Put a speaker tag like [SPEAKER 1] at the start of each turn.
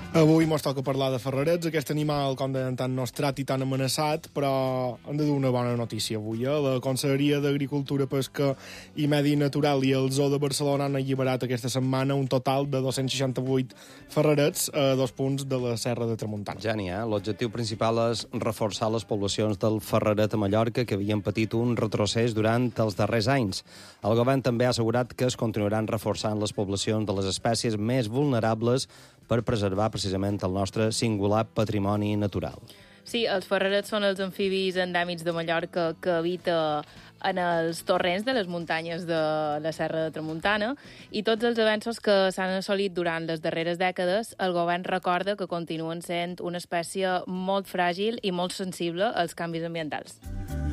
[SPEAKER 1] Avui mos toca parlar de ferrerets, aquest animal, com deien, tan nostrat i tan amenaçat, però hem de dur una bona notícia avui. La Conselleria d'Agricultura, Pesca i Medi Natural i el Zoo de Barcelona han alliberat aquesta setmana un total de 268 ferrerets a 2 punts de la Serra de Tramuntana.
[SPEAKER 2] Geni, L'objectiu principal és reforçar les poblacions del ferreret a Mallorca, que havien patit un retrocés durant els darrers anys. El govern també ha assegurat que es continuaran reforçant les poblacions de les espècies més vulnerables per preservar precisament el nostre singular patrimoni natural.
[SPEAKER 3] Sí, els ferrerets són els amfibis endèmics de Mallorca que habita en els torrents de les muntanyes de la Serra de Tramuntana, i tots els avenços que s'han assolit durant les darreres dècades, el govern recorda que continuen sent una espècie molt fràgil i molt sensible als canvis ambientals.